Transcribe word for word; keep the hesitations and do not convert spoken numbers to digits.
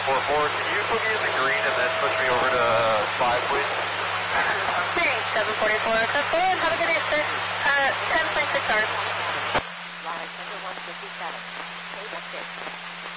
four four, can you put me in the green and then push me over to five, please? Green, seven forty-four, code forward, have a good day, sir. Uh, ten point six hours. Rise number one fifty-seven. Table six.